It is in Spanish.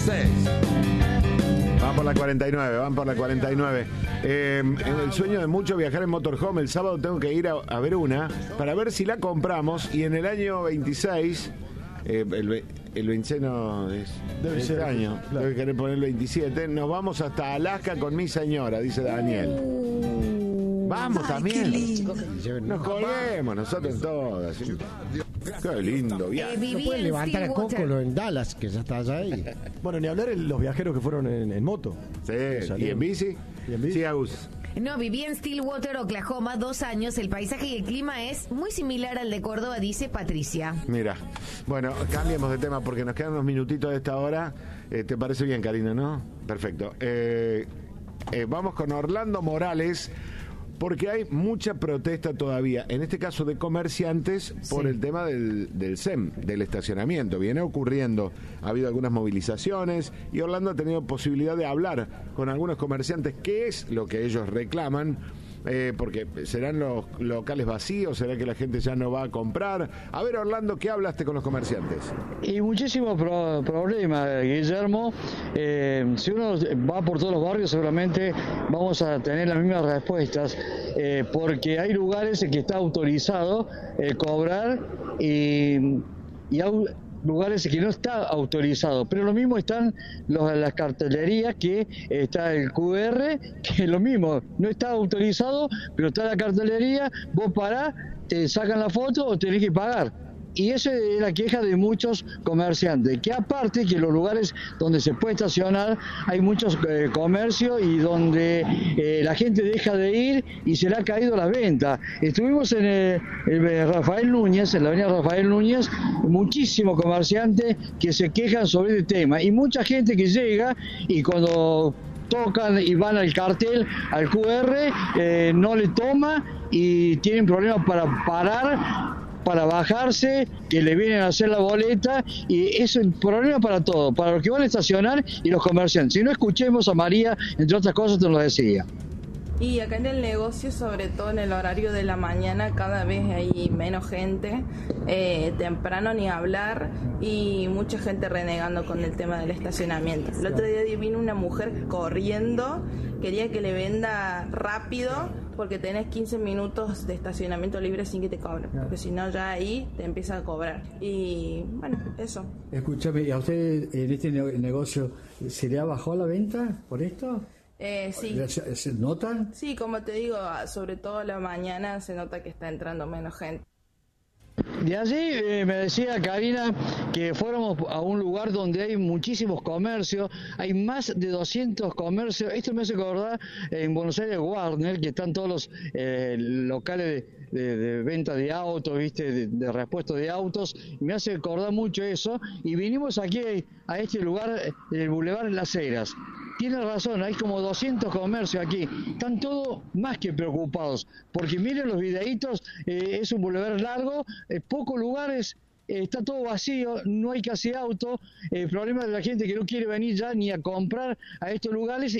6. Van por la 49, van por la 49. El sueño de muchos viajar en motorhome. El sábado tengo que ir a ver una para ver si la compramos. Y en el año 26, el 26 no es Debe ser, año, claro. debe querer poner el 27. Nos vamos hasta Alaska con mi señora, dice Daniel. Vamos. Ay, también. qué lindo. Nos colguemos nosotros en todas. Qué lindo viaje. No Viví pueden en levantar a Stillwater. Cocolo en Dallas, que ya está allá ahí. Bueno, ni hablar de los viajeros que fueron en moto. Sí, ¿y Salieron. en bici? ¿Y en bici? Sí, Agus. No, viví en Stillwater, Oklahoma, 2 años. El paisaje y el clima es muy similar al de Córdoba, dice Patricia. Mira, bueno, cambiemos de tema porque nos quedan unos minutitos de esta hora. ¿Te parece bien, Karina, no? Perfecto. Vamos con Orlando Morales, porque hay mucha protesta todavía, en este caso de comerciantes, por el tema del SEM, del estacionamiento. Viene ocurriendo, ha habido algunas movilizaciones y Orlando ha tenido posibilidad de hablar con algunos comerciantes qué es lo que ellos reclaman. Porque serán los locales vacíos, será que la gente ya no va a comprar. A ver, Orlando, ¿qué hablaste con los comerciantes? Y muchísimos problemas, Guillermo. Si uno va por todos los barrios, seguramente vamos a tener las mismas respuestas, porque hay lugares en que está autorizado cobrar y hay lugares en que no está autorizado, pero lo mismo están las cartelerías, que está el QR, que es lo mismo, no está autorizado, pero está la cartelería, vos parás, te sacan la foto o tenés que pagar. Y esa es la queja de muchos comerciantes, que aparte que los lugares donde se puede estacionar hay muchos comercios y donde la gente deja de ir y se le ha caído la venta. Estuvimos en el Rafael Núñez, en la avenida Rafael Núñez, muchísimos comerciantes que se quejan sobre este tema y mucha gente que llega y cuando tocan y van al cartel, al QR, no le toma y tienen problemas para parar, para bajarse, que le vienen a hacer la boleta, y es un problema para todo, para los que van a estacionar y los comerciantes. Si no, escuchemos a María, entre otras cosas, te lo decía. Y acá en el negocio, sobre todo en el horario de la mañana, cada vez hay menos gente, temprano ni hablar, y mucha gente renegando con el tema del estacionamiento. El otro día vino una mujer corriendo, quería que le venda rápido, porque tenés 15 minutos de estacionamiento libre sin que te cobren, porque si no ya ahí te empiezan a cobrar. Y bueno, eso. Escúchame, ¿y a usted en este negocio se le ha bajado la venta por esto? Sí. ¿Se notan? Sí, como te digo, sobre todo a la mañana se nota que está entrando menos gente. De allí me decía Karina que fuéramos a un lugar donde hay muchísimos comercios, hay más de 200 comercios. Esto me hace acordar en Buenos Aires, Warner, que están todos los locales de venta de autos, ¿viste? De repuesto de autos. Me hace acordar mucho eso. Y vinimos aquí a este lugar, el Boulevard Las Heras. Tiene razón, hay como 200 comercios aquí, están todos más que preocupados, porque miren los videitos, es un bulevar largo, pocos lugares, está todo vacío, no hay casi auto, el problema de la gente que no quiere venir ya ni a comprar a estos lugares.